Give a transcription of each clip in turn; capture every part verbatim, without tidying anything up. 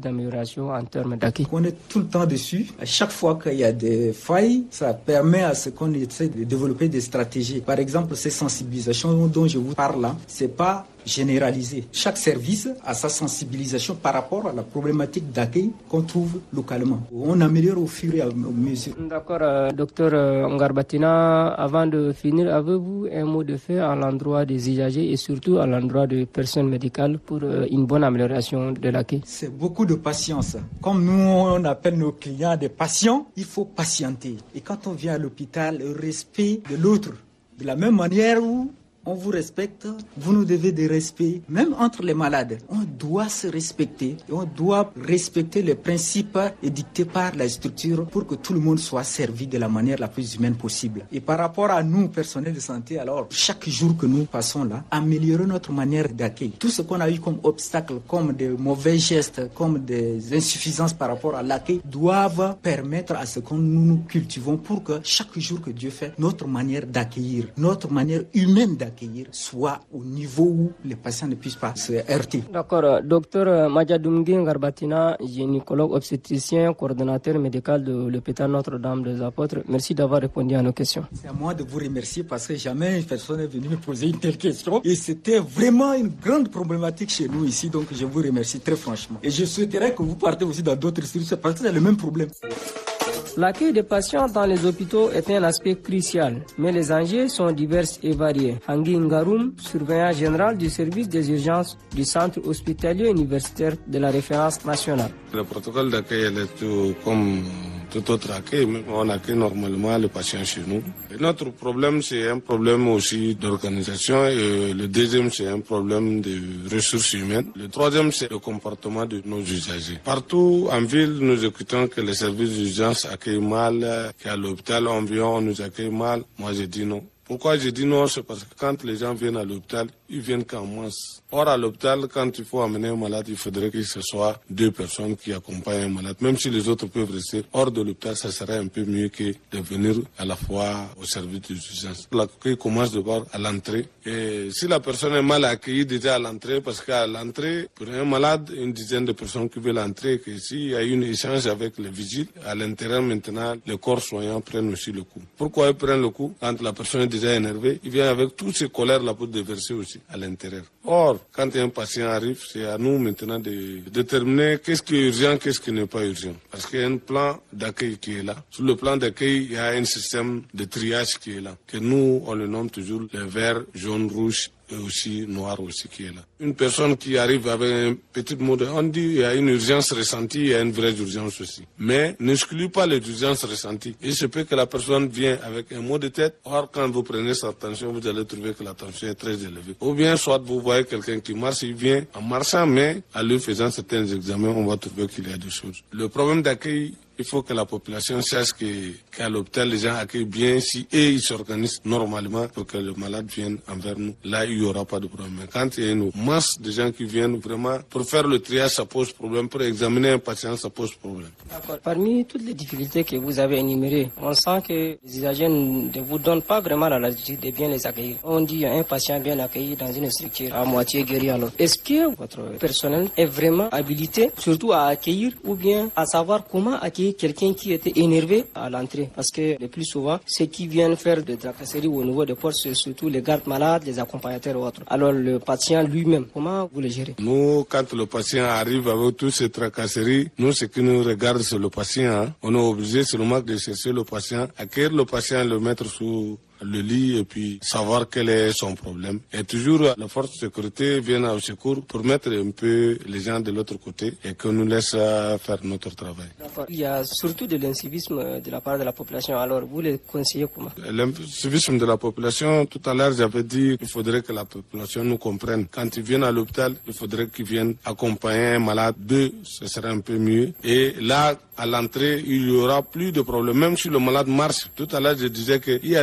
d'amélioration en termes d'accueil? On est tout le temps dessus. À chaque fois qu'il y a des failles, ça permet à ce qu'on essaie de développer des stratégies. Par exemple, ces sensibilisations dont je vous parle là, c'est pas généralisé. Chaque service a sa sensibilisation par rapport à la problématique d'accueil qu'on trouve localement. On améliore au fur et à mesure. D'accord, euh, docteur euh, Ngarbatina, avant de finir, avez-vous un mot de fait à l'endroit des usagers et surtout à l'endroit des personnes médicales pour euh, une bonne amélioration de l'accueil? C'est beaucoup de patience. Comme nous, on appelle nos clients des patients, il faut patienter. Et quand on vient à l'hôpital, le respect de l'autre, de la même manière où on vous respecte, vous nous devez des respects, même entre les malades. On doit se respecter et on doit respecter les principes édictés par la structure pour que tout le monde soit servi de la manière la plus humaine possible. Et par rapport à nous, personnels de santé, alors, chaque jour que nous passons là, améliorer notre manière d'accueil. Tout ce qu'on a eu comme obstacle, comme des mauvais gestes, comme des insuffisances par rapport à l'accueil, doivent permettre à ce que nous nous cultivons pour que chaque jour que Dieu fait, notre manière d'accueillir, notre manière humaine d'accueillir, soit au niveau où les patients ne puissent pas se heurter. D'accord. Docteur Madjadoumgui Ngarbatina, gynécologue obstétricien, coordonnateur médical de l'hôpital Notre-Dame des Apôtres. Merci d'avoir répondu à nos questions. C'est à moi de vous remercier parce que jamais une personne est venue me poser une telle question. Et c'était vraiment une grande problématique chez nous ici. Donc je vous remercie très franchement. Et je souhaiterais que vous partez aussi dans d'autres structures parce que c'est le même problème. L'accueil des patients dans les hôpitaux est un aspect crucial, mais les enjeux sont divers et variés. Hangui Ngaroum, surveillant général du service des urgences du centre hospitalier universitaire de la référence nationale. Le protocole d'accueil est tout comme tout autre accueil, mais on accueille normalement les patients chez nous. Et notre problème, c'est un problème aussi d'organisation et le deuxième, c'est un problème de ressources humaines. Le troisième, c'est le comportement de nos usagers. Partout en ville, nous écoutons que les services d'urgence accueillent mal, qu'à l'hôpital, on vient, on nous accueille mal. Moi, je dis non. Pourquoi je dis non? C'est parce que quand les gens viennent à l'hôpital, ils viennent qu'en masse. Or, à l'hôpital, quand il faut amener un malade, il faudrait que ce soit deux personnes qui accompagnent un malade. Même si les autres peuvent rester hors de l'hôpital, ça serait un peu mieux que de venir à la fois au service d'urgence. L'accueil commence d'abord à l'entrée. Et si la personne est mal accueillie déjà à l'entrée, parce qu'à l'entrée, pour un malade, une dizaine de personnes qui veulent entrer, que s'il y a eu un échange avec les vigiles, à l'intérieur maintenant, les corps soignants prennent aussi le coup. Pourquoi ils prennent le coup? Quand la personne est déjà énervée, il vient avec toutes ces colères-là pour déverser aussi à l'intérieur. Or, quand un patient arrive, c'est à nous maintenant de déterminer qu'est-ce qui est urgent, qu'est-ce qui n'est pas urgent. Parce qu'il y a un plan d'accueil qui est là. Sur le plan d'accueil, il y a un système de triage qui est là. Que nous, on le nomme toujours les verts, jaunes, rouges et aussi noir aussi qui est là. Une personne qui arrive avec un petit mot de... On dit il y a une urgence ressentie, il y a une vraie urgence aussi. Mais n'exclut pas les urgences ressenties. Il se peut que la personne vienne avec un mot de tête. Or, quand vous prenez sa tension, vous allez trouver que la tension est très élevée. Ou bien, soit vous voyez quelqu'un qui marche, il vient en marchant, mais en lui faisant certains examens, on va trouver qu'il y a des choses. Le problème d'accueil, il faut que la population sache que, qu'à l'hôpital, les gens accueillent bien si et ils s'organisent normalement pour que le malade vienne envers nous. Là, il n'y aura pas de problème. Mais quand il y a une masse de gens qui viennent vraiment pour faire le triage, ça pose problème. Pour examiner un patient, ça pose problème. D'accord. Parmi toutes les difficultés que vous avez énumérées, on sent que les usagers ne vous donnent pas vraiment la latitude de bien les accueillir. On dit un patient bien accueilli dans une structure à moitié guéri alors. Est-ce que votre personnel est vraiment habilité, surtout à accueillir ou bien à savoir comment accueillir quelqu'un qui était énervé à l'entrée? Parce que le plus souvent, ceux qui viennent faire de tracasseries au niveau des portes, c'est surtout les gardes malades, les accompagnateurs ou autres. Alors le patient lui-même, comment vous le gérez? Nous, quand le patient arrive avec toutes ces tracasseries, nous, ce qui nous regarde, c'est le patient. Hein. On est obligé seulement de chercher le patient, accueillir le patient, le mettre sous le lit et puis savoir quel est son problème. Et toujours, la force de sécurité vient au secours pour mettre un peu les gens de l'autre côté et qu'on nous laisse faire notre travail. D'accord. Il y a surtout de l'incivisme de la part de la population. Alors, vous les conseillez comment? L'incivisme de la population, tout à l'heure, j'avais dit qu'il faudrait que la population nous comprenne. Quand ils viennent à l'hôpital, il faudrait qu'ils viennent accompagner un malade. Deux, ce serait un peu mieux. Et là, à l'entrée, il y aura plus de problèmes. Même si le malade marche, tout à l'heure, je disais qu'il y a des urgences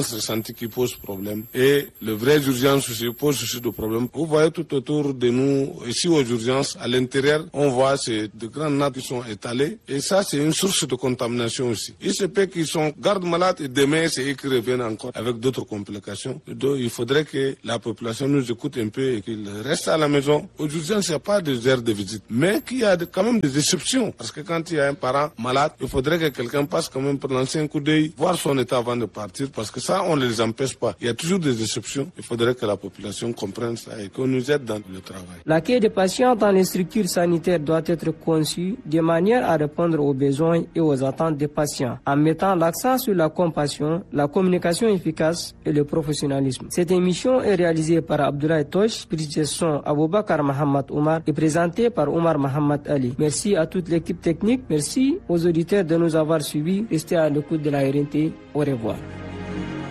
urgences ressenties qui posent problème et les vraies urgences aussi posent aussi des problèmes. Vous voyez tout autour de nous, ici aux urgences, à l'intérieur, on voit c'est de grandes nattes qui sont étalées et ça c'est une source de contamination aussi. Il se peut qu'ils sont gardes malades et demain c'est eux qui reviennent encore avec d'autres complications. Donc il faudrait que la population nous écoute un peu et qu'ils restent à la maison. Aux urgences, il n'y a pas de heures de visite, mais qu'il y a quand même des exceptions parce que quand il y a un parent malade, il faudrait que quelqu'un passe quand même pour lancer un coup d'œil, voir son état avant de partir parce que ça on ne les empêche pas. Il y a toujours des exceptions. Il faudrait que la population comprenne ça et qu'on nous aide dans le travail. L'accueil des patients dans les structures sanitaires doit être conçu de manière à répondre aux besoins et aux attentes des patients, en mettant l'accent sur la compassion, la communication efficace et le professionnalisme. Cette émission est réalisée par Abdoulaye Tosh, prise de son Aboubakar Mohamed Omar et présentée par Omar Mohamed Ali. Merci à toute l'équipe technique, merci aux auditeurs de nous avoir suivis. Restez à l'écoute de la R N T. Au revoir.